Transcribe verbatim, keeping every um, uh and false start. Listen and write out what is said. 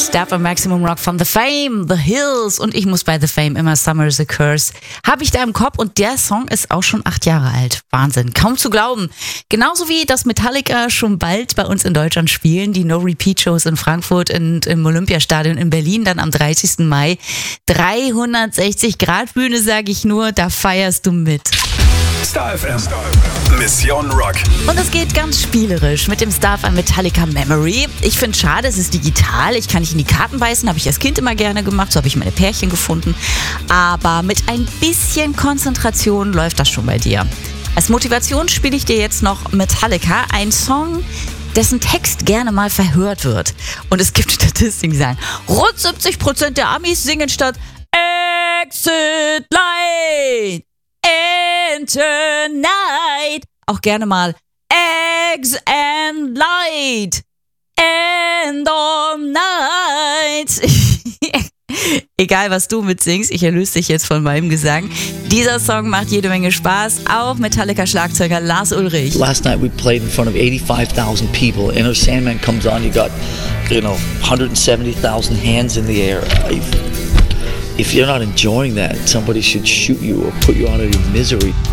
Step on Maximum Rock von The Fame, The Hills und ich muss bei The Fame immer Summer is a Curse. Habe ich da im Kopf und der Song ist auch schon acht Jahre alt. Wahnsinn, kaum zu glauben. Genauso wie das Metallica schon bald bei uns in Deutschland spielen, die No-Repeat-Shows in Frankfurt und im Olympiastadion in Berlin dann am dreißigsten Mai. dreihundertsechzig Grad Bühne, sage ich nur, da feierst du mit. Star F M. Mission Rock. Und es geht ganz spielerisch mit dem Star F M Metallica Memory. Ich finde schade, es ist digital. Ich kann nicht in die Karten beißen, habe ich als Kind immer gerne gemacht. So habe ich meine Pärchen gefunden. Aber mit ein bisschen Konzentration läuft das schon bei dir. Als Motivation spiele ich dir jetzt noch Metallica, ein Song, dessen Text gerne mal verhört wird. Und es gibt Statistiken, die sagen, rund siebzig Prozent der Amis singen statt Exit Light Enter Night auch gerne mal Eggs and Light and all night. Egal, was du mitsingst, ich erlöse dich jetzt von meinem Gesang. Dieser Song macht jede Menge Spaß, auch Metallica-Schlagzeuger Lars Ulrich. Last night we played in front of eighty-five thousand people. Enter Sandman comes on, you got, you know, one hundred seventy thousand hands in the air. If you're not enjoying that, somebody should shoot you or put you out of your misery.